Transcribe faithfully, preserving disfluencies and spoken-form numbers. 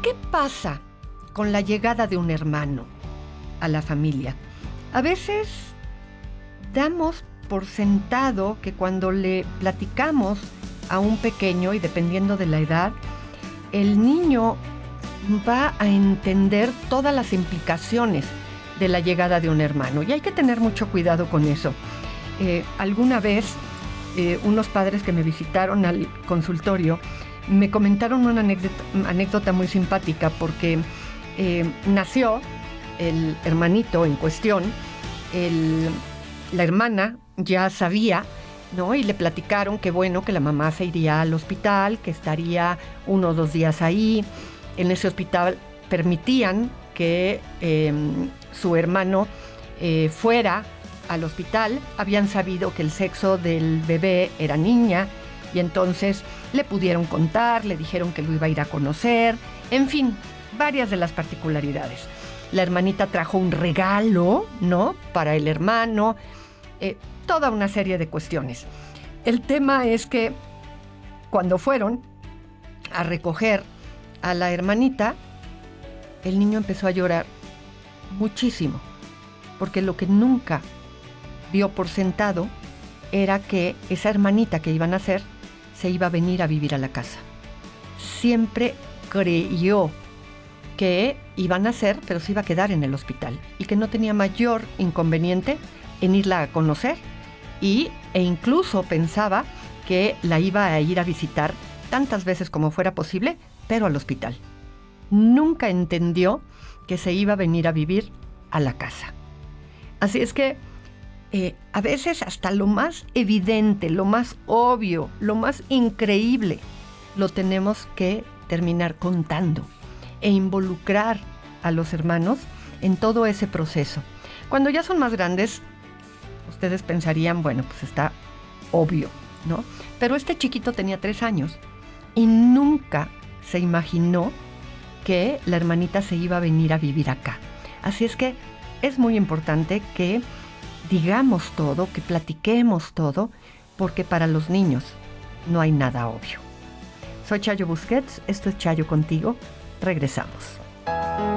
¿qué pasa con la llegada de un hermano a la familia? A veces damos por sentado que cuando le platicamos a un pequeño, y dependiendo de la edad, el niño va a entender todas las implicaciones de la llegada de un hermano. Y hay que tener mucho cuidado con eso. Eh, alguna vez, eh, unos padres que me visitaron al consultorio me comentaron una anécdota, anécdota muy simpática porque eh, nació el hermanito en cuestión, el, la hermana ya sabía, ¿no? Y le platicaron que bueno, que la mamá se iría al hospital, que estaría uno o dos días ahí. En ese hospital permitían que eh, su hermano eh, fuera al hospital. Habían sabido que el sexo del bebé era niña y entonces le pudieron contar, le dijeron que lo iba a ir a conocer. En fin, varias de las particularidades. La hermanita trajo un regalo, ¿no? Para el hermano. Eh, toda una serie de cuestiones. El tema es que cuando fueron a recoger a la hermanita, el niño empezó a llorar muchísimo, porque lo que nunca dio por sentado era que esa hermanita que iban a hacer se iba a venir a vivir a la casa. Siempre creyó que iban a hacer, pero se iba a quedar en el hospital y que no tenía mayor inconveniente en irla a conocer, y, e incluso pensaba que la iba a ir a visitar tantas veces como fuera posible, pero al hospital. Nunca entendió que se iba a venir a vivir a la casa. Así es que eh, a veces hasta lo más evidente, lo más obvio, lo más increíble, lo tenemos que terminar contando e involucrar a los hermanos en todo ese proceso. Cuando ya son más grandes, ustedes pensarían, bueno, pues está obvio, ¿no? Pero este chiquito tenía tres años y nunca se imaginó que la hermanita se iba a venir a vivir acá. Así es que es muy importante que digamos todo, que platiquemos todo, porque para los niños no hay nada obvio. Soy Chayo Busquets, esto es Chayo Contigo. Regresamos.